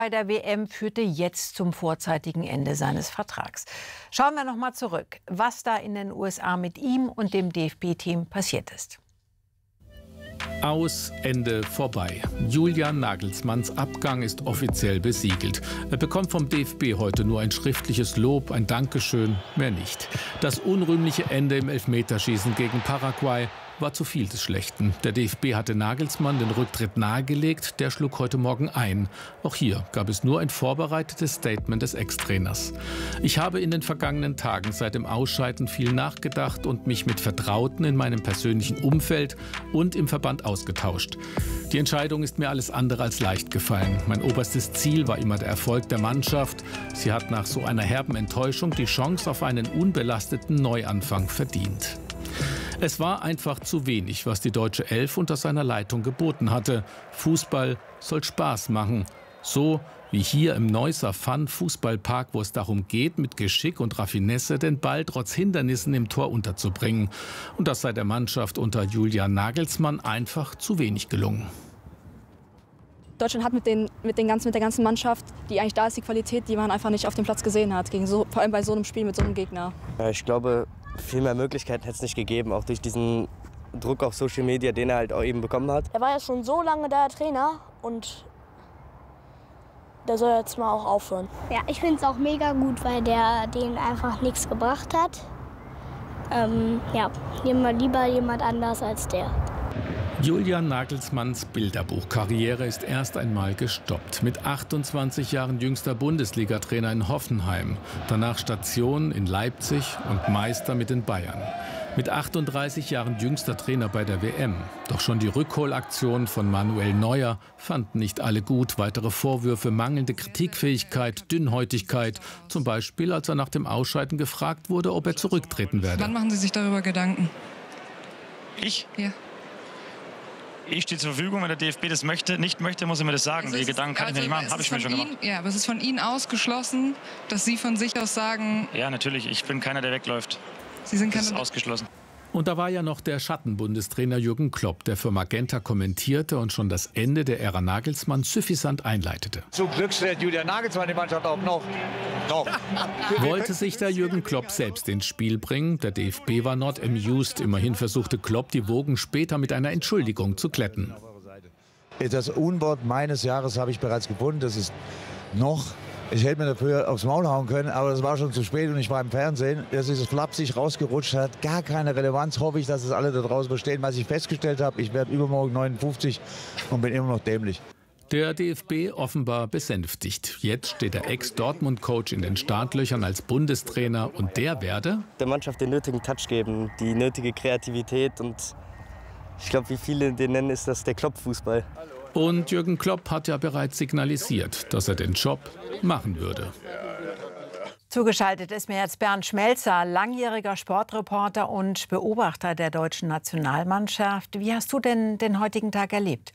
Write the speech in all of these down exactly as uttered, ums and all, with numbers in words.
bei der W M führte jetzt zum vorzeitigen Ende seines Vertrags. Schauen wir noch mal zurück, was da in den U S A mit ihm und dem D F B-Team passiert ist. Aus, Ende, vorbei. Julian Nagelsmanns Abgang ist offiziell besiegelt. Er bekommt vom D F B heute nur ein schriftliches Lob, ein Dankeschön, mehr nicht. Das unrühmliche Ende im Elfmeterschießen gegen Paraguay war zu viel des Schlechten. Der D F B hatte Nagelsmann den Rücktritt nahegelegt, der schlug heute Morgen ein. Auch hier gab es nur ein vorbereitetes Statement des Ex-Trainers. Ich habe in den vergangenen Tagen seit dem Ausscheiden viel nachgedacht und mich mit Vertrauten in meinem persönlichen Umfeld und im Verband ausgetauscht. Die Entscheidung ist mir alles andere als leicht gefallen. Mein oberstes Ziel war immer der Erfolg der Mannschaft. Sie hat nach so einer herben Enttäuschung die Chance auf einen unbelasteten Neuanfang verdient. Es war einfach zu wenig, was die deutsche Elf unter seiner Leitung geboten hatte. Fußball soll Spaß machen. So wie hier im Neusser Fun-Fußballpark, wo es darum geht, mit Geschick und Raffinesse den Ball trotz Hindernissen im Tor unterzubringen. Und das sei der Mannschaft unter Julian Nagelsmann einfach zu wenig gelungen. Deutschland hat mit, den, mit, den ganzen, mit der ganzen Mannschaft, die eigentlich da ist, die Qualität, die man einfach nicht auf dem Platz gesehen hat. Gegen so, vor allem bei so einem Spiel mit so einem Gegner. Ja, ich glaube, viel mehr Möglichkeiten hätte es nicht gegeben, auch durch diesen Druck auf Social Media, den er halt auch eben bekommen hat. Er war ja schon so lange der Trainer und der soll jetzt mal auch aufhören. Ja, ich finde es auch mega gut, weil der denen einfach nichts gebracht hat. Ähm, ja, lieber jemand anders als der. Julian Nagelsmanns Bilderbuchkarriere ist erst einmal gestoppt. Mit achtundzwanzig Jahren jüngster Bundesliga-Trainer in Hoffenheim. Danach Station in Leipzig und Meister mit den Bayern. Mit achtunddreißig Jahren jüngster Trainer bei der W M. Doch schon die Rückholaktion von Manuel Neuer fanden nicht alle gut. Weitere Vorwürfe, mangelnde Kritikfähigkeit, Dünnhäutigkeit. Zum Beispiel, als er nach dem Ausscheiden gefragt wurde, ob er zurücktreten werde. Wann machen Sie sich darüber Gedanken? Ich? Ja. Ich stehe zur Verfügung, wenn der D F B das möchte, nicht möchte, muss er mir das sagen. Die Gedanken kann also, ich mir nicht machen, habe ich mir schon Ihnen, gemacht. Ja, aber es ist von Ihnen ausgeschlossen, dass Sie von sich aus sagen... Ja, natürlich, ich bin keiner, der wegläuft. Sie sind keiner, das ist ausgeschlossen. Und da war ja noch der Schattenbundestrainer Jürgen Klopp, der für Magenta kommentierte und schon das Ende der Ära Nagelsmann suffisant einleitete. Zum Glück stellt Julian Nagelsmann die Mannschaft auch noch. noch. Wollte sich der Jürgen Klopp selbst ins Spiel bringen? Der D F B war not amused. Immerhin versuchte Klopp, die Wogen später mit einer Entschuldigung zu glätten. Das Unwort meines Jahres habe ich bereits gefunden. Das ist noch... Ich hätte mir dafür aufs Maul hauen können, aber das war schon zu spät und ich war im Fernsehen. Dass dieses flapsig rausgerutscht hat, gar keine Relevanz. Hoffe ich, dass es alle da draußen verstehen. Was ich festgestellt habe, ich werde übermorgen neunundfünfzig und bin immer noch dämlich. Der D F B offenbar besänftigt. Jetzt steht der Ex-Dortmund-Coach in den Startlöchern als Bundestrainer und der werde der Mannschaft den nötigen Touch geben, die nötige Kreativität und ich glaube, wie viele den nennen, ist das der Klopp-Fußball. Und Jürgen Klopp hat ja bereits signalisiert, dass er den Job machen würde. Zugeschaltet ist mir jetzt Bernd Schmelzer, langjähriger Sportreporter und Beobachter der deutschen Nationalmannschaft. Wie hast du denn den heutigen Tag erlebt?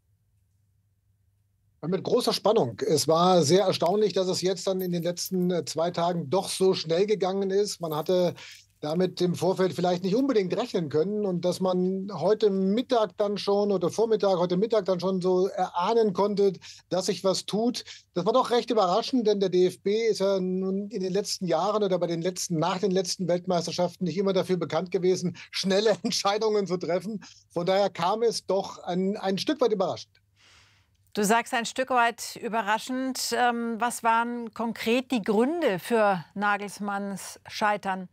Mit großer Spannung. Es war sehr erstaunlich, dass es jetzt dann in den letzten zwei Tagen doch so schnell gegangen ist. Man hatte damit im Vorfeld vielleicht nicht unbedingt rechnen können und dass man heute Mittag dann schon oder Vormittag, heute Mittag dann schon so erahnen konnte, dass sich was tut. Das war doch recht überraschend, denn der D F B ist ja nun in den letzten Jahren oder bei den letzten, nach den letzten Weltmeisterschaften nicht immer dafür bekannt gewesen, schnelle Entscheidungen zu treffen. Von daher kam es doch ein, ein Stück weit überraschend. Du sagst ein Stück weit überraschend. Ähm, was waren konkret die Gründe für Nagelsmanns Scheitern?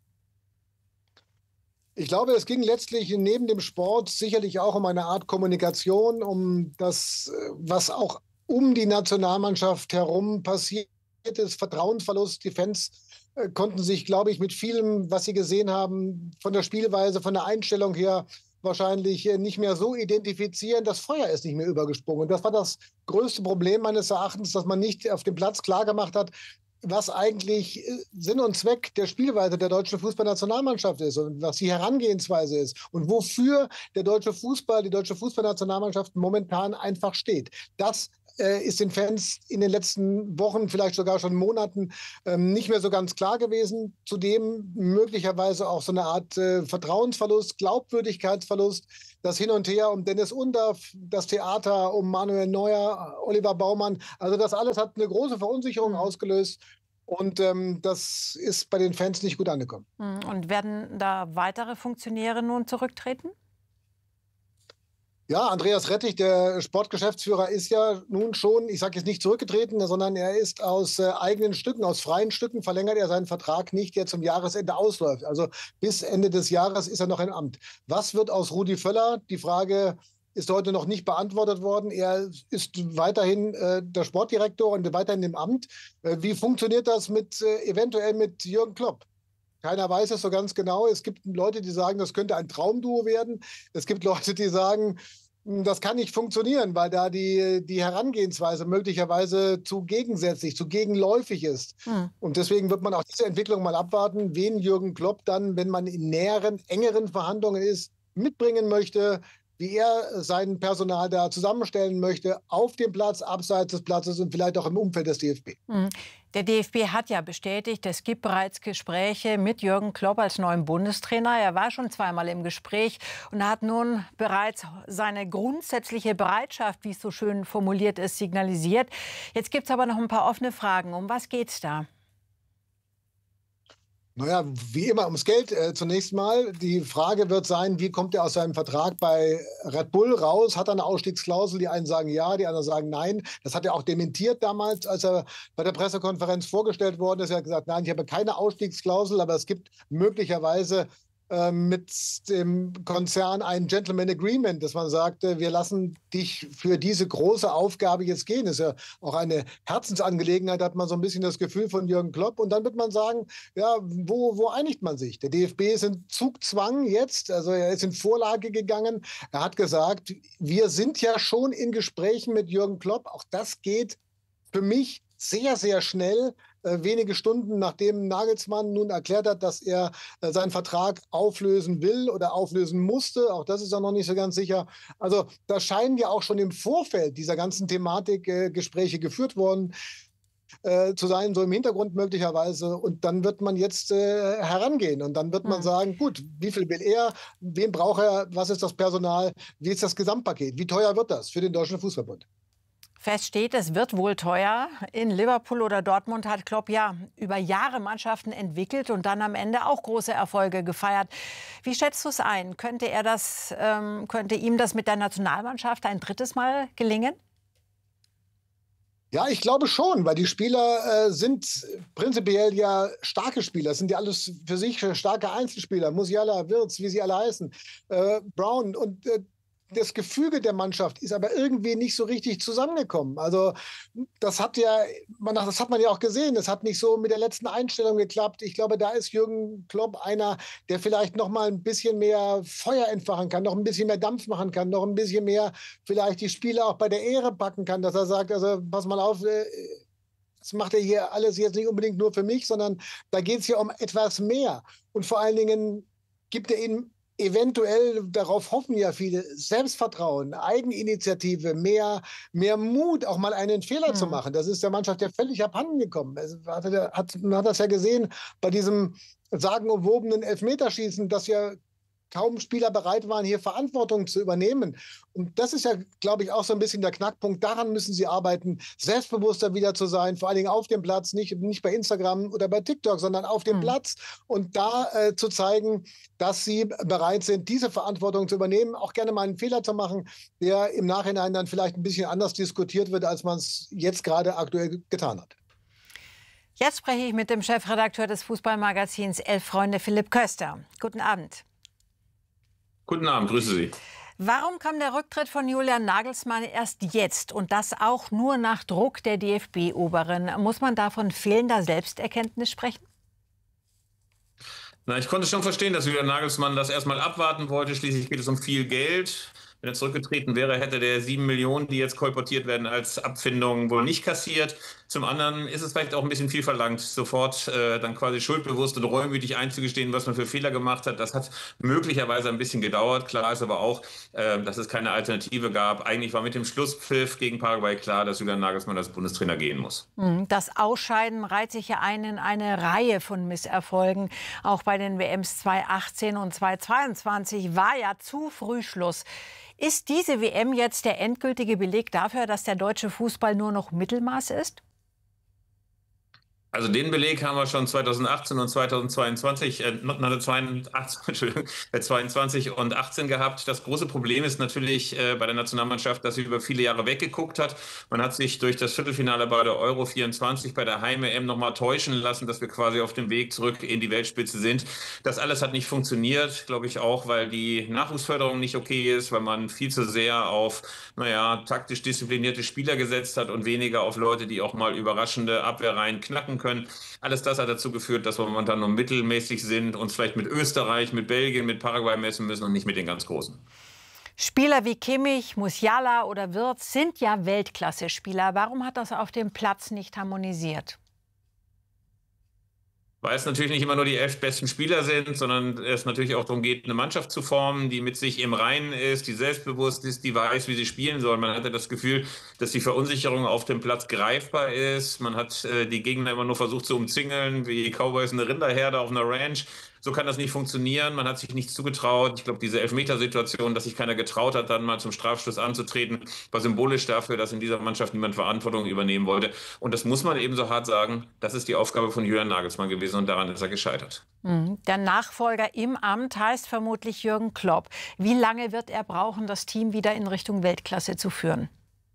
Ich glaube, es ging letztlich neben dem Sport sicherlich auch um eine Art Kommunikation, um das, was auch um die Nationalmannschaft herum passiert ist, Vertrauensverlust. Die Fans konnten sich, glaube ich, mit vielem, was sie gesehen haben, von der Spielweise, von der Einstellung her wahrscheinlich nicht mehr so identifizieren. Das Feuer ist nicht mehr übergesprungen. Und das war das größte Problem meines Erachtens, dass man nicht auf dem Platz klargemacht hat, was eigentlich Sinn und Zweck der Spielweise der deutschen Fußballnationalmannschaft ist und was die Herangehensweise ist und wofür der deutsche Fußball, die deutsche Fußballnationalmannschaft momentan einfach steht. Das äh, ist den Fans in den letzten Wochen, vielleicht sogar schon Monaten ähm, nicht mehr so ganz klar gewesen. Zudem möglicherweise auch so eine Art äh, Vertrauensverlust, Glaubwürdigkeitsverlust, das Hin und Her um Dennis Undaff, das Theater um Manuel Neuer, Oliver Baumann. Also das alles hat eine große Verunsicherung ausgelöst. Und ähm, das ist bei den Fans nicht gut angekommen. Und werden da weitere Funktionäre nun zurücktreten? Ja, Andreas Rettig, der Sportgeschäftsführer, ist ja nun schon, ich sage jetzt nicht zurückgetreten, sondern er ist aus äh, eigenen Stücken, aus freien Stücken verlängert er seinen Vertrag nicht, der zum Jahresende ausläuft. Also bis Ende des Jahres ist er noch im Amt. Was wird aus Rudi Völler? Die Frage ist heute noch nicht beantwortet worden. Er ist weiterhin äh, der Sportdirektor und weiterhin im Amt. Äh, wie funktioniert das mit äh, eventuell mit Jürgen Klopp? Keiner weiß es so ganz genau. Es gibt Leute, die sagen, das könnte ein Traumduo werden. Es gibt Leute, die sagen, das kann nicht funktionieren, weil da die, die Herangehensweise möglicherweise zu gegensätzlich, zu gegenläufig ist. Hm. Und deswegen wird man auch diese Entwicklung mal abwarten, wen Jürgen Klopp dann, wenn man in näheren, engeren Verhandlungen ist, mitbringen möchte, wie er sein Personal da zusammenstellen möchte, auf dem Platz, abseits des Platzes und vielleicht auch im Umfeld des D F B. Der D F B hat ja bestätigt, es gibt bereits Gespräche mit Jürgen Klopp als neuen Bundestrainer. Er war schon zweimal im Gespräch und hat nun bereits seine grundsätzliche Bereitschaft, wie es so schön formuliert ist, signalisiert. Jetzt gibt es aber noch ein paar offene Fragen. Um was geht's da? Naja, wie immer ums Geld äh, zunächst mal. Die Frage wird sein, wie kommt er aus seinem Vertrag bei Red Bull raus? Hat er eine Ausstiegsklausel? Die einen sagen ja, die anderen sagen nein. Das hat er auch dementiert damals, als er bei der Pressekonferenz vorgestellt worden ist. Er hat gesagt, nein, ich habe keine Ausstiegsklausel, aber es gibt möglicherweise äh, mit dem Konzern ein Gentleman Agreement, dass man sagte, wir lassen dich für diese große Aufgabe jetzt gehen. Das ist ja auch eine Herzensangelegenheit, hat man so ein bisschen das Gefühl von Jürgen Klopp. Und dann wird man sagen, ja, wo, wo einigt man sich? Der D F B ist in Zugzwang jetzt, also er ist in Vorlage gegangen. Er hat gesagt, wir sind ja schon in Gesprächen mit Jürgen Klopp. Auch das geht für mich sehr, sehr schnell. Äh, wenige Stunden nachdem Nagelsmann nun erklärt hat, dass er äh, seinen Vertrag auflösen will oder auflösen musste. Auch das ist ja noch nicht so ganz sicher. Also da scheinen ja auch schon im Vorfeld dieser ganzen Thematik äh, Gespräche geführt worden äh, zu sein, so im Hintergrund möglicherweise. Und dann wird man jetzt äh, herangehen und dann wird man mhm. sagen, gut, wie viel will er, wen braucht er, was ist das Personal, wie ist das Gesamtpaket, wie teuer wird das für den Deutschen Fußballbund? Fest steht, es wird wohl teuer. In Liverpool oder Dortmund hat Klopp ja über Jahre Mannschaften entwickelt und dann am Ende auch große Erfolge gefeiert. Wie schätzt du es ein? Könnte er das, ähm, könnte ihm das mit der Nationalmannschaft ein drittes Mal gelingen? Ja, ich glaube schon, weil die Spieler äh, sind prinzipiell ja starke Spieler. Das sind ja alles für sich starke Einzelspieler. Musiala, Wirtz, wie sie alle heißen, äh, Brown und äh, das Gefüge der Mannschaft ist aber irgendwie nicht so richtig zusammengekommen. Also das hat ja, man, das hat man ja auch gesehen. Das hat nicht so mit der letzten Einstellung geklappt. Ich glaube, da ist Jürgen Klopp einer, der vielleicht noch mal ein bisschen mehr Feuer entfachen kann, noch ein bisschen mehr Dampf machen kann, noch ein bisschen mehr vielleicht die Spieler auch bei der Ehre packen kann, dass er sagt, also pass mal auf, das macht er hier alles jetzt nicht unbedingt nur für mich, sondern da geht es ja um etwas mehr. Und vor allen Dingen gibt er ihnen eventuell, darauf hoffen ja viele, Selbstvertrauen, Eigeninitiative, mehr, mehr Mut, auch mal einen Fehler mhm. zu machen. Das ist der Mannschaft ja völlig abhanden gekommen. Also hat, hat, man hat das ja gesehen bei diesem sagenumwobenen Elfmeterschießen, dass ja kaum Spieler bereit waren, hier Verantwortung zu übernehmen. Und das ist ja, glaube ich, auch so ein bisschen der Knackpunkt. Daran müssen sie arbeiten, selbstbewusster wieder zu sein, vor allen Dingen auf dem Platz, nicht, nicht bei Instagram oder bei TikTok, sondern auf dem mhm. Platz und da äh, zu zeigen, dass sie bereit sind, diese Verantwortung zu übernehmen, auch gerne mal einen Fehler zu machen, der im Nachhinein dann vielleicht ein bisschen anders diskutiert wird, als man es jetzt gerade aktuell getan hat. Jetzt spreche ich mit dem Chefredakteur des Fußballmagazins Elf Freunde, Philipp Köster. Guten Abend. Guten Abend, grüße Sie. Warum kam der Rücktritt von Julian Nagelsmann erst jetzt und das auch nur nach Druck der D F B-Oberin? Muss man da von fehlender Selbsterkenntnis sprechen? Na, ich konnte schon verstehen, dass Julian Nagelsmann das erstmal abwarten wollte. Schließlich geht es um viel Geld. Wenn er zurückgetreten wäre, hätte der sieben Millionen, die jetzt kolportiert werden, als Abfindung wohl nicht kassiert. Zum anderen ist es vielleicht auch ein bisschen viel verlangt, sofort äh, dann quasi schuldbewusst und reumütig einzugestehen, was man für Fehler gemacht hat. Das hat möglicherweise ein bisschen gedauert. Klar ist aber auch, äh, dass es keine Alternative gab. Eigentlich war mit dem Schlusspfiff gegen Paraguay klar, dass Julian Nagelsmann als Bundestrainer gehen muss. Das Ausscheiden reiht sich ja ein in eine Reihe von Misserfolgen. Auch bei den W Ms zweitausendachtzehn und zweitausendzweiundzwanzig war ja zu früh Schluss. Ist diese W M jetzt der endgültige Beleg dafür, dass der deutsche Fußball nur noch Mittelmaß ist? Also den Beleg haben wir schon zweitausendachtzehn und zweitausendzweiundzwanzig, äh, zweiundzwanzig und achtzehn gehabt. Das große Problem ist natürlich äh, bei der Nationalmannschaft, dass sie über viele Jahre weggeguckt hat. Man hat sich durch das Viertelfinale bei der Euro vierundzwanzig bei der Heim-E M noch mal täuschen lassen, dass wir quasi auf dem Weg zurück in die Weltspitze sind. Das alles hat nicht funktioniert, glaube ich auch, weil die Nachwuchsförderung nicht okay ist, weil man viel zu sehr auf, naja, taktisch disziplinierte Spieler gesetzt hat und weniger auf Leute, die auch mal überraschende Abwehrreihen knacken können. Alles das hat dazu geführt, dass wir momentan nur mittelmäßig sind, uns vielleicht mit Österreich, mit Belgien, mit Paraguay messen müssen und nicht mit den ganz Großen. Spieler wie Kimmich, Musiala oder Wirtz sind ja Weltklasse-Spieler. Warum hat das auf dem Platz nicht harmonisiert? Weil es natürlich nicht immer nur die elf besten Spieler sind, sondern es natürlich auch darum geht, eine Mannschaft zu formen, die mit sich im Reinen ist, die selbstbewusst ist, die weiß, wie sie spielen soll. Man hatte das Gefühl, dass die Verunsicherung auf dem Platz greifbar ist. Man hat äh, die Gegner immer nur versucht zu umzingeln, wie Cowboys eine Rinderherde auf einer Ranch. So kann das nicht funktionieren. Man hat sich nichts zugetraut. Ich glaube, diese Elfmetersituation, dass sich keiner getraut hat, dann mal zum Strafstoß anzutreten, war symbolisch dafür, dass in dieser Mannschaft niemand Verantwortung übernehmen wollte. Und das muss man eben so hart sagen. Das ist die Aufgabe von Julian Nagelsmann gewesen und daran ist er gescheitert. Der Nachfolger im Amt heißt vermutlich Jürgen Klopp. Wie lange wird er brauchen, das Team wieder in Richtung Weltklasse zu führen?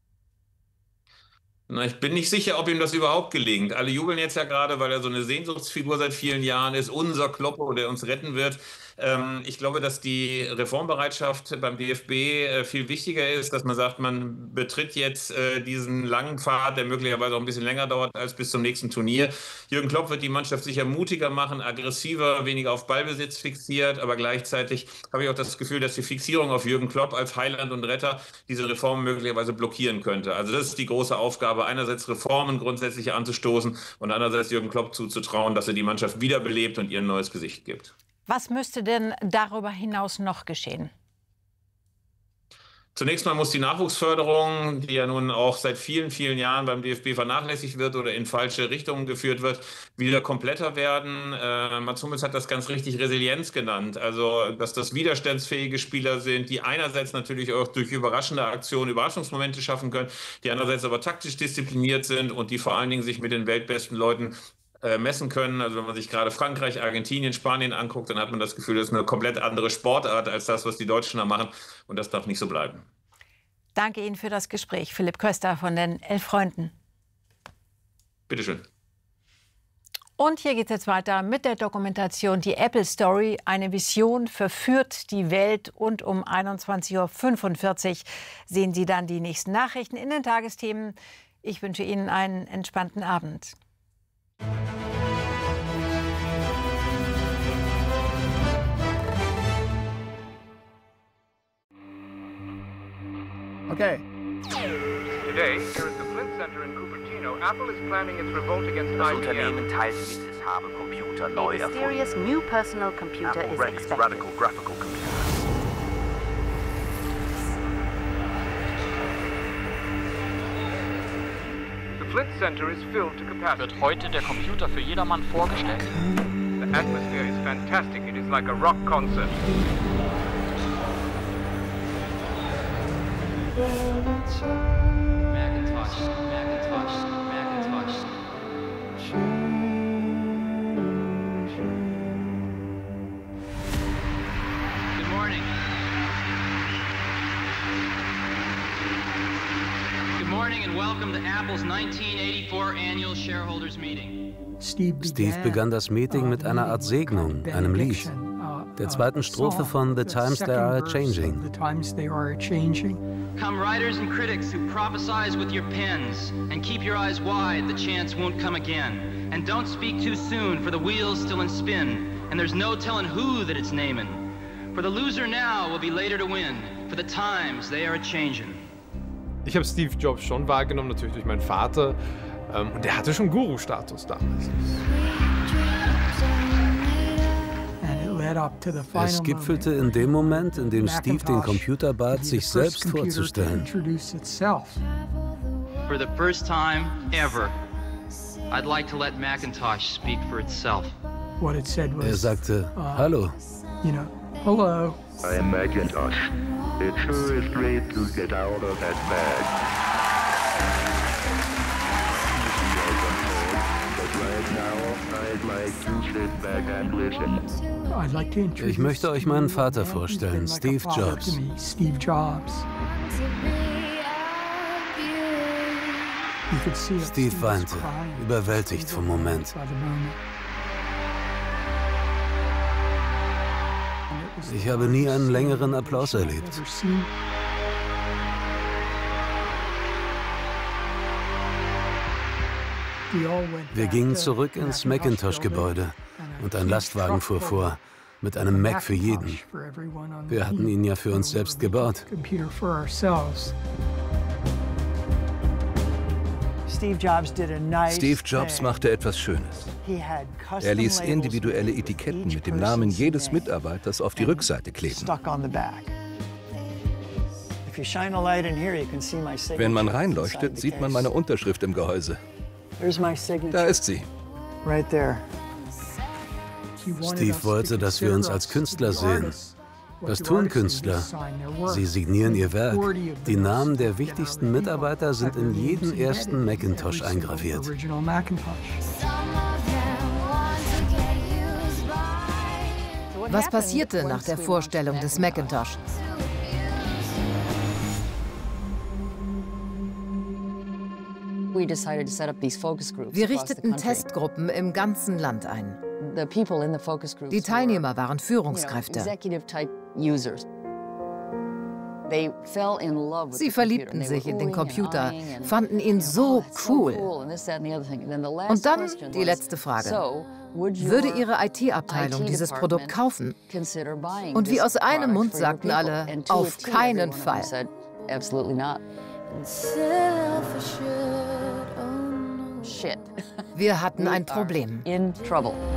Na, ich bin nicht sicher, ob ihm das überhaupt gelingt. Alle jubeln jetzt ja gerade, weil er so eine Sehnsuchtsfigur seit vielen Jahren ist, unser Kloppo, der uns retten wird. Ähm, ich glaube, dass die Reformbereitschaft beim D F B äh, viel wichtiger ist, dass man sagt, man betritt jetzt äh, diesen langen Pfad, der möglicherweise auch ein bisschen länger dauert als bis zum nächsten Turnier. Jürgen Klopp wird die Mannschaft sicher mutiger machen, aggressiver, weniger auf Ballbesitz fixiert, aber gleichzeitig habe ich auch das Gefühl, dass die Fixierung auf Jürgen Klopp als Heiland und Retter diese Reform möglicherweise blockieren könnte. Also das ist die große Aufgabe, einerseits Reformen grundsätzlich anzustoßen und andererseits Jürgen Klopp zuzutrauen, dass er die Mannschaft wiederbelebt und ihr ein neues Gesicht gibt. Was müsste denn darüber hinaus noch geschehen? Zunächst mal muss die Nachwuchsförderung, die ja nun auch seit vielen, vielen Jahren beim D F B vernachlässigt wird oder in falsche Richtungen geführt wird, wieder kompletter werden. Äh, Mats Hummels hat das ganz richtig Resilienz genannt. Also, dass das widerstandsfähige Spieler sind, die einerseits natürlich auch durch überraschende Aktionen Überraschungsmomente schaffen können, die andererseits aber taktisch diszipliniert sind und die vor allen Dingen sich mit den weltbesten Leuten messen können. Also wenn man sich gerade Frankreich, Argentinien, Spanien anguckt, dann hat man das Gefühl, das ist eine komplett andere Sportart als das, was die Deutschen da machen. Und das darf nicht so bleiben. Danke Ihnen für das Gespräch. Philipp Köster von den Elf Freunden. Bitte schön. Und hier geht es jetzt weiter mit der Dokumentation Die Apple Story. Eine Vision verführt die Welt. Und um einundzwanzig Uhr fünfundvierzig sehen Sie dann die nächsten Nachrichten in den Tagesthemen. Ich wünsche Ihnen einen entspannten Abend. Okay. Today, here at the Flint Center in Cupertino, Apple is planning its revolt against I B M. Das Unternehmen teilt mit, es habe Computer neu erfunden. A mysterious new personal computer Apple is readies expected. radical graphical computers. The Flint Center is filled to capacity. Wird heute der Computer für jedermann vorgestellt. The atmosphere is fantastic. It is like a rock concert. Macintosh, Macintosh, Macintosh. Good morning. Good morning and welcome to Apple's nineteen eighty-four annual shareholders meeting. Steve begann das Meeting mit einer Art Segnung, einem Lied, der zweiten Strophe von The Times They Are Changing. Come writers and critics who prophesize with your pens, and keep your eyes wide, the chance won't come again. And don't speak too soon, for the wheel's still in spin, and there's no telling who that it's naming. For the loser now will be later to win, for the times they are changing. Ich habe Steve Jobs schon wahrgenommen, natürlich durch meinen Vater. Ähm, und der hatte schon Guru-Status damals. Es gipfelte in dem Moment, in dem Steve den Computer bat, sich selbst vorzustellen. For the first time ever, I'd like to let Macintosh speak for itself. Er sagte, hallo. Hello. I am Macintosh. It sure is great to get out of that bag. But right now, I'd like to sit back and listen. Ich möchte euch meinen Vater vorstellen, Steve Jobs. Steve Jobs. Steve weinte, überwältigt vom Moment. Ich habe nie einen längeren Applaus erlebt. Wir gingen zurück ins Macintosh-Gebäude und ein Lastwagen fuhr vor, mit einem Mac für jeden. Wir hatten ihn ja für uns selbst gebaut. Steve Jobs machte etwas Schönes. Er ließ individuelle Etiketten mit dem Namen jedes Mitarbeiters auf die Rückseite kleben. Wenn man reinleuchtet, sieht man meine Unterschrift im Gehäuse. Da ist sie. Steve wollte, dass wir uns als Künstler sehen. Was tun Künstler? Sie signieren ihr Werk. Die Namen der wichtigsten Mitarbeiter sind in jeden ersten Macintosh eingraviert. Was passierte nach der Vorstellung des Macintosh? Wir richteten Testgruppen im ganzen Land ein. Die Teilnehmer waren Führungskräfte. Sie verliebten sich in den Computer, fanden ihn so cool. Und dann die letzte Frage. Würde Ihre I T-Abteilung dieses Produkt kaufen? Und wie aus einem Mund sagten alle, auf keinen Fall. Wir hatten ein Problem.